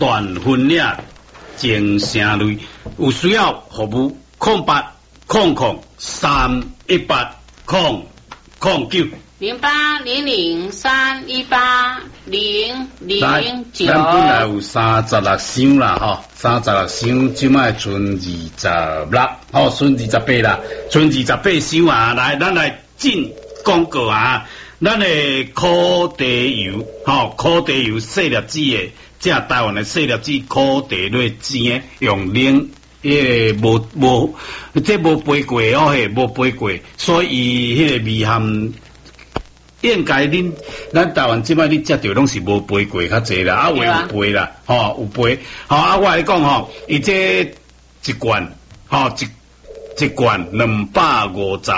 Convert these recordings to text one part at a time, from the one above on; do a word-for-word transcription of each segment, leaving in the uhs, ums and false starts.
断分裂精声类，有需要服务空八空空三一八空空九零八零零三一八零零九。 咱本来有三十六箱啦，吼，三十六箱，即摆剩二十六，吼，剩二十八啦，剩二十八箱啊！来，咱来进广告啊！咱的烤地油，吼，烤地油细粒子的，即台湾的细粒子烤地类煎的，用冷。迄个无无，即无飞过哦嘿，无飞过，所以迄个味含应该恁咱台湾即摆你食着拢是无飞过较济啦，啊有有飞啦，吼有飞，吼啊我来讲吼，伊这一罐吼一一罐两百五十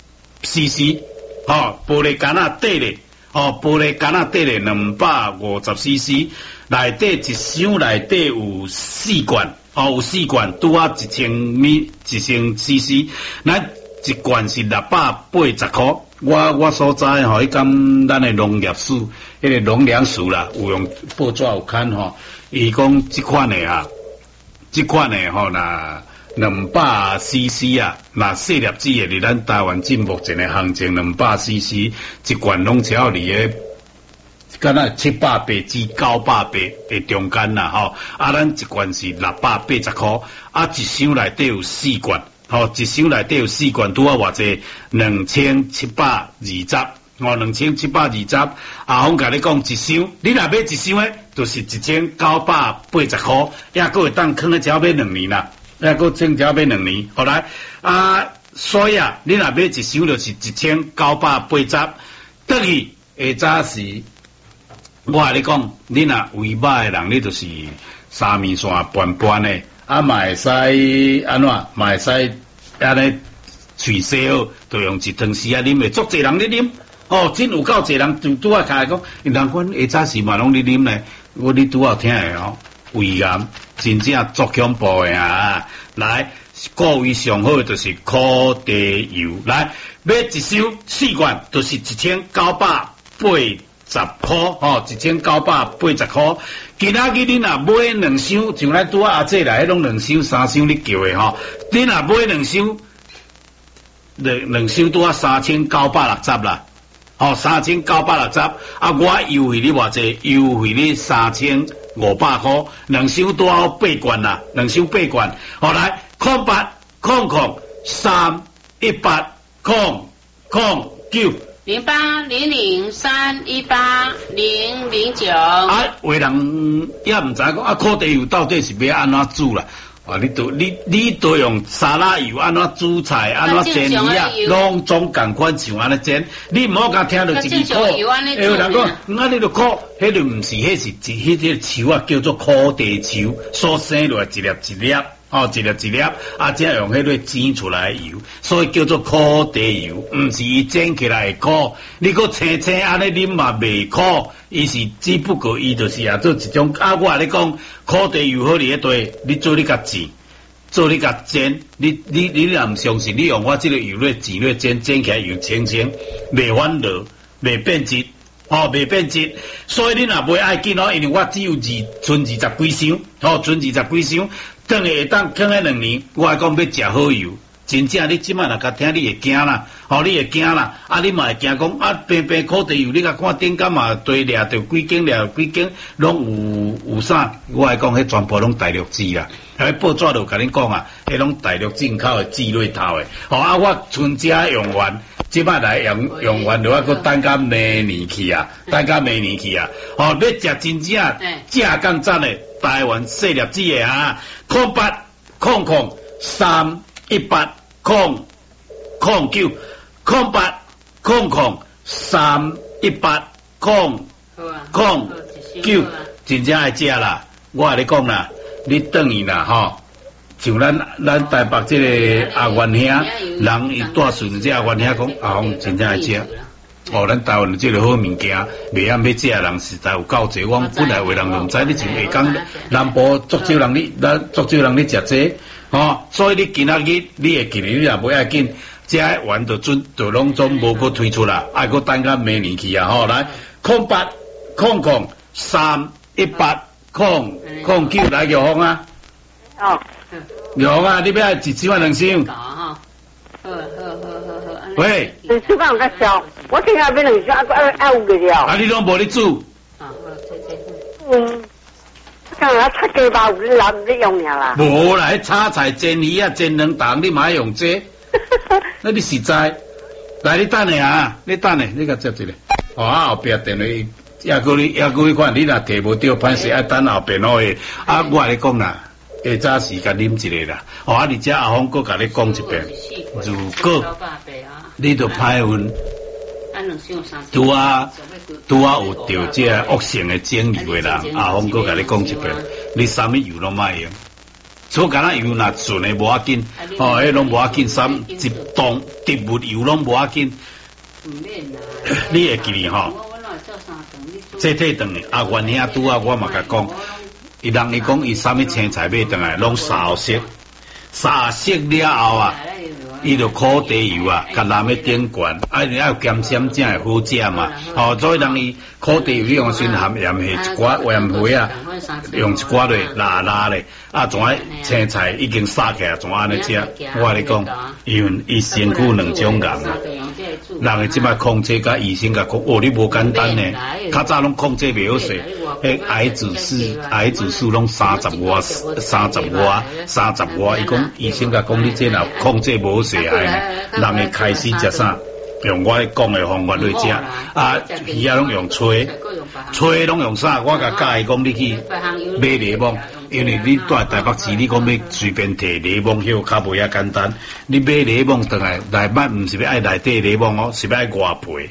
C C， 吼玻璃罐仔底咧，吼玻璃罐仔底咧两百五十 C C， 内底一箱内底有四罐。哦，有四罐，拄啊一千米，一千 C C， 咱一罐是六百八十块。我我所知吼，迄间咱的农业署，迄个农粮署啦，有用报纸有看吼，伊讲即款的啊，即款的吼那两百 C C 啊，那细粒子的，伫咱台湾进目前的行情两百 C C， 一罐拢只要伫个。敢若七百八至九百八的中间啦，吼啊，咱一罐是六百八十块，啊，一箱内底有四罐，吼，一箱内底有四罐，拄啊偌济两千七百二十，哦，两千七百二十，啊，我甲你讲一箱，你若买一箱诶，就是一千九百八十块，也搁会当坑咧只要买两年啦，也搁剩只要买两年，后来啊，所以啊，你若买一箱就是一千九百八十，等于下早时。我甲你讲，你若胃歹诶人，你就是三面线拌拌诶，啊，嘛会使安怎，嘛会使安尼喙洗好，就用一汤匙啊啉诶，足侪人咧啉，哦，真有够侪人就拄啊开讲，人阮下早时嘛拢咧啉咧，我你拄好听诶哦，胃癌真正足恐怖诶啊！来，各位上好就是烤地油，来买一箱四罐，就是一千九百八。十块吼，一千九百八十块。其他嘅你若买两箱，像咱拄啊阿姐来，迄种两箱、三箱你叫的吼，你若买两箱，两两箱拄啊三千九百六十啦，吼三千九百六十，啊我优惠你偌济，优惠你三千五百块，两箱拄啊八罐啦，两箱八罐，好来，空八空空三一八空空九。 零八零零三一八零零九。 啊，有人也唔知讲啊，烤地油到底是要安怎煮啦？啊，你都你你都用沙拉油安怎煮菜，安怎煎鱼啊，拢总共款像安尼煎。你唔好甲听到一支烤，有人讲，啊你著烤，迄个唔是，迄是一迄个树啊，叫做烤地树，所生落来一粒一粒。哦，一粒一粒，啊，只用迄个煎出来的油，所以叫做烤地油，毋是伊煎起来的烤。你搁青青安尼啉嘛袂烤，伊是只不过伊就是啊做一种啊，我甲你讲，烤地油好伫迄堆，你做你甲煎，做你甲煎，你你你若毋相信，你用我即个油咧煎咧煎，煎起来油青青，袂反落，袂变质。哦，袂变质，所以你若袂爱紧哦，因为我只有二剩二十几箱，哦，剩二十几箱，等下会当放喺两年，我来讲要食好油，真正你即摆若甲听你会惊啦，哦，你会惊啦，啊，你嘛会惊讲啊，平平烤地油，你甲看顶间嘛堆掠着几斤掠几斤，拢有有啥？我来讲，迄全部拢大陆字啦。迄报纸就甲恁讲啊，迄拢大陆进口的字类头的，哦啊，我春节用完。即摆来用用完就我搁等到明年去啊，等到明年去啊！哦，要食真正正港赞的台湾细粒子的啊，空八空空三一八空空九空八空空三一八空空九，真正爱食啦！我甲你讲啦，你等伊啦吼。像咱咱台北这个阿元兄，人伊带顺这阿元兄讲，阿公真正爱食。哦，咱台湾这个好物件，袂晓要食的人实在有够济。我本来有人就唔知，你像下港南部足少人你，咱足少人你食这，哦，所以你今仔日你会记得，你若袂爱紧，这完就准就拢总无搁推出啦，爱搁等到明年去啊！吼，来空八空空三一八空空九来玉峰啊。 哦。 玉峰啊，你要一箱啊两箱？ 搞哈。好好好好好。 喂。 两箱敢有较少？我听下要两箱，还还有个了。 啊，你拢无咧煮？ 啊，好，谢谢。 嗯。刚才炒鸡巴有咧拿咧用尔啦。 无啦，炒菜煎鱼啊，煎两档，你嘛用这？那你实在。来，你等下啊，你等下，你甲接一个。哦，啊后壁电话，也搁你也搁你看，你若摕无到，歹势爱等后边好诶。啊，我来讲啦，下早时甲啉一个啦。哦，啊，而且阿峰搁甲你讲一遍，如果你着歹运，拄啊拄啊有着这恶性诶整理诶人，阿峰搁甲你讲一遍，你啥物油拢莫用。所干那油若纯诶无要紧，哦，迄拢无要紧，三一动植物油拢无要紧。你会记哩吼？这体顿诶，啊，原兄拄啊，我嘛甲讲，伊人伊讲伊啥物青菜买顿来，拢烧色，烧色了后啊，伊就烤地油啊，甲淋咧顶悬，啊，你要咸鲜才会好食嘛。哦，所以人伊烤地油，你用先含盐下一寡盐花啊，用一寡咧辣辣咧。啊，种啊青菜已经杀起来，种安尼食。我跟你讲，因为伊身躯两种癌啊，人诶即摆控制甲医生甲讲，哦，你无简单呢，较早拢控制袂好势，迄癌指数癌指数拢三十外、三十外、三十外，伊讲医生甲讲，你这若控制无好势癌呢，人会开始食啥？用我讲诶方法来食，啊，鱼啊拢用吹，吹拢用啥？我甲教伊讲，你去买柠檬。因为你在台北市，你讲要随便摕柠檬叶，较袂遐简单。你买柠檬倒来内摆，毋是要爱内底柠檬哦，是要爱外皮。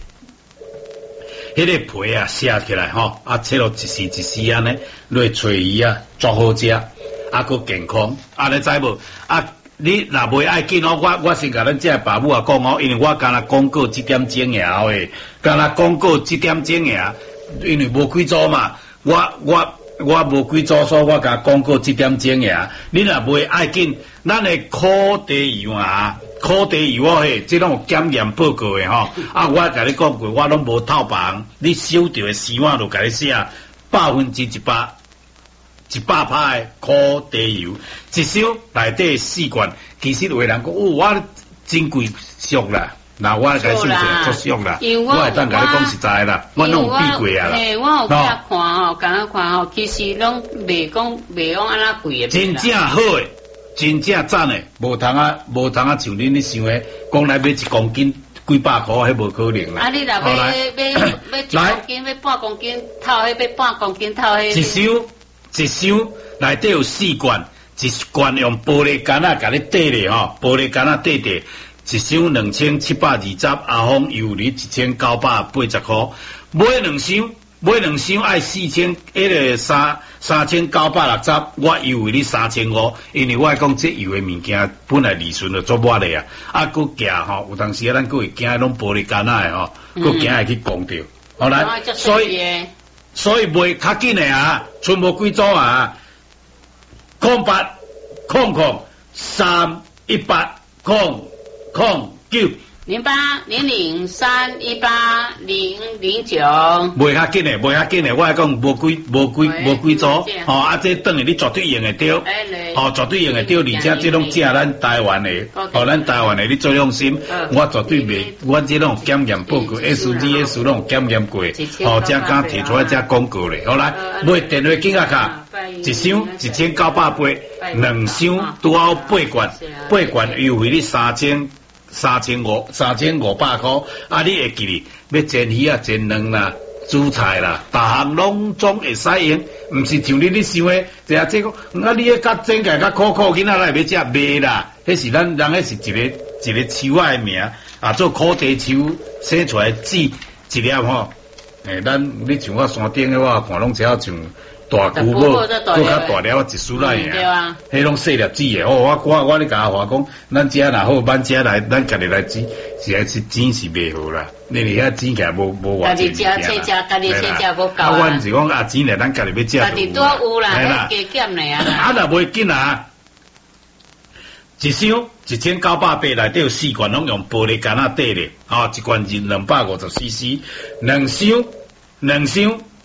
迄个皮啊，削起来吼，啊切落一丝一丝安尼，来吹鱼啊，足好食，啊佫健康。啊，你知无？啊，你若袂爱紧哦，我我先甲咱这爸母啊讲哦，因为我干那广告即点钟尔诶，干那广告即点钟尔，因为无几组嘛，我我。我无几组数，我甲广告即点钟呀。你若袂爱紧，咱的烤地油啊，烤地油哦嘿，即拢有检验报告的吼。啊，我甲你讲过，我拢无透白，你收到的丝袜就甲你写，百分之一百，一百拍的烤地油，一箱内底四罐。其实有个人讲，哦，我真贵俗啦。那我甲你算算足俗啦，我会当甲你讲实在啦，我拢有比过啊啦。 嘿，我有甲看吼，甲我看吼，其实拢袂讲袂讲安那贵诶。 真正好诶，真正赞诶，无通啊，无通啊，像恁咧想诶，讲来买一公斤几百箍，迄无可能啦。 啊，你若要要要一公斤，要半公斤透，迄要半公斤透，迄一箱一箱内底有四罐，一罐用玻璃罐啊，甲你缀咧吼，玻璃罐啊缀缀。一箱两千七百二十，阿峰油你一千九百八十块，买两箱，买两箱爱四千，迄个三三千九百六十，我优惠你三千五，因为我讲这油的物件本来利润就足抹的啊，啊，佮价吼，有当时啊，咱佮会惊拢玻璃干仔的吼，佮惊会去讲掉，好来，所以所以卖较紧的啊，剩无几组啊，空八空空三一八空。空九零八零零三一八零零九， 袂较紧诶，袂较紧诶，我讲无几无几无几组，吼啊，这等于你绝对用会到，吼绝对用会到，而且这拢食咱台湾诶，吼咱台湾诶，你做用心，我绝对袂，我这拢检验报告 ，S G S 拢检验过，吼，才敢提出来这广告咧，好来，买电话紧啊卡，一箱一千九百八，两箱拄好八罐，八罐优惠你三千。三千五三千五百块，啊！你会记哩？要煎鱼啊、煎蛋啦、煮菜啦，逐项拢总会使用，毋是像你你想诶，这啊这个，啊你迄较整起较苦苦，囡仔来要食卖啦，迄是咱人，迄是一个一个树仔名，啊做苦地树生出来籽一粒吼，诶，咱你像我山顶诶，我看拢只好像。大姑母，搁较大了一输来呀，迄拢细粒籽诶。哦，我我我咧甲话讲，咱遮若好，咱遮来，咱家己来煮，是还是钱是袂好啦。你哋遐煮起来无无偌济物件啦。家己食，家己食食无够啊。啊，阮是讲啊，钱来咱家己要食。家己多有啦，加减来啊。啊，若袂紧啊，一箱一千九百八内底有四罐，拢用玻璃罐仔底咧，哦，一罐是两百五十 C C， 两箱两箱。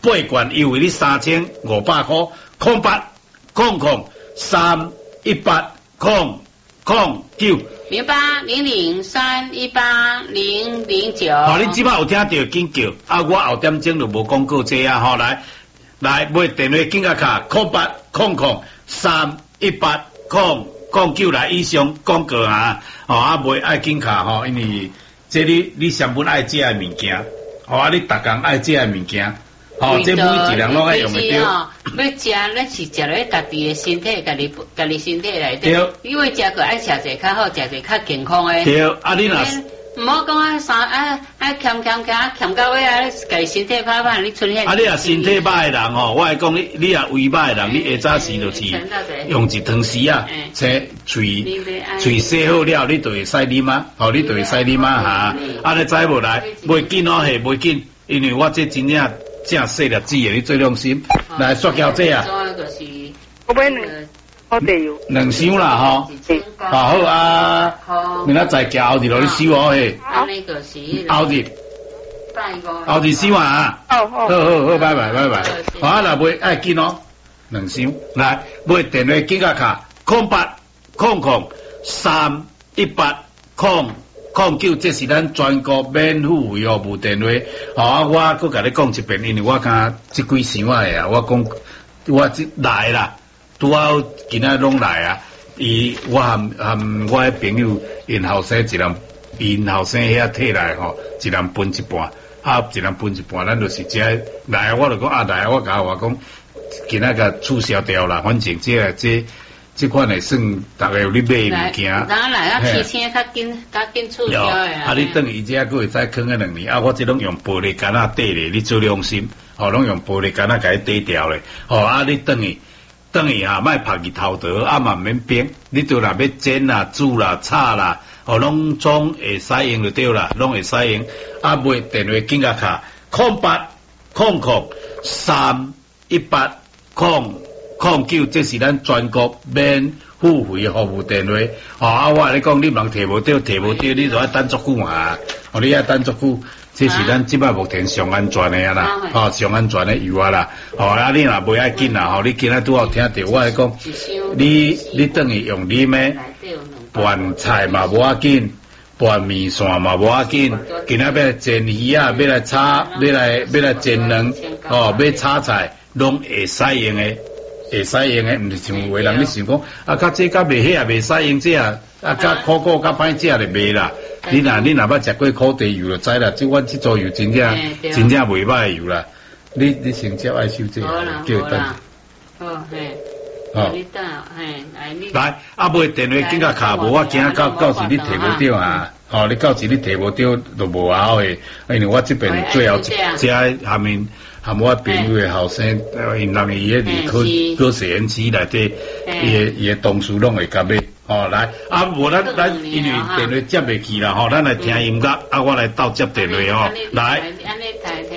八罐优惠你三千五百块，空八空空三一八空空九零八零零三一八零零九。 好，你即摆有听到紧叫，啊，我后点钟就无广告这啊，吼，来来买电话紧甲卡，空八空空三一八空空九来以上广告啊，吼啊买爱紧卡吼，因为这你你上本爱食的物件，吼啊你逐工爱食的物件。哦，这每一人拢爱用得到。 要食，咱是食咧家己的身体，家己家己身体内底。对。因为食个爱食者较好，食者较健康诶。 对，啊你若唔好讲啊三啊啊欠欠欠欠到尾啊，家己身体歹歹，你出现。 啊你若身体歹诶人吼，我来讲你你若胃歹诶人，你下早时就是用一汤匙啊，切喙喙洗好了，你就会使啉啊，吼你就会使啉啊哈。啊你知无来，袂紧哦嘿，袂紧，因为我这真正。正细粒子的，你最用心。来，塑胶这啊， 我买两，好地有两箱啦吼。好啊，明仔再加后日落你收哦嘿。 后日， 后日收啊。 好好好好，拜拜拜拜。好啊，来买爱紧哦，两箱。来买电话紧甲卡，空八空空三一八空。空九，这是咱全国免付费服务电话。好啊，我佮甲你讲一遍，因为我讲这几箱诶啊，我讲我这来啦，拄好今仔拢来啊。伊我含含我诶朋友，因后生一人，因后生遐摕来吼，一人分一半，啊，一人分一半，咱就是这来，我就讲啊来，我甲我讲，今仔甲取消掉啦，反正这个这。这款会算，逐个有你买物件。 当然啊，提醒较紧，较紧促销诶。 啊，你等伊这还佫会再坑个两年，啊，我这拢用玻璃杆仔底咧，你做良心，吼，拢用玻璃杆仔甲伊底掉咧，吼，啊，你等伊，等伊哈，莫晒日头得，啊，嘛免冰，你就若要煎啦、煮啦、炒啦，吼，拢总会使用就对啦，拢会使用。啊，买电话紧甲卡，空八空空三一八空。空九，这是咱全国免付费服务电话。哦，啊，我你讲，你茫摕无到，摕无到，你就要等足久嘛。哦，你要等足久，这是咱即摆目前上安全的啊啦，哦，上安全的油啊啦。哦，啊，你若袂爱紧啦，吼，你今仔拄好听到我来讲，你你等于用你咩拌菜嘛无要紧，拌面线嘛无要紧，今仔要煎鱼啊，要来炒，要来要来煎蛋，哦，要炒菜，拢会使用的。会使用诶，毋是像有诶人你想讲，啊，甲这甲袂遐袂使用这啊，啊，甲可可甲歹食就袂啦。你若你若捌食过烤地油就知啦，即阮即组油真正真正袂歹油啦。你你先接爱收这，叫等。 好嘿。 哦。 你等嘿，来你。 来，啊，买电话紧甲卡无，我惊到到时你摕无到啊。哦，你到时你摕无到就无效诶，因为我这边最后这下面。含我朋友诶后生，因人伊迄离科科实验室内底，伊诶伊诶同事拢会甲买，吼来，啊无咱咱因为电话接袂去啦，吼，咱来听音乐，啊我来斗接电话吼，来。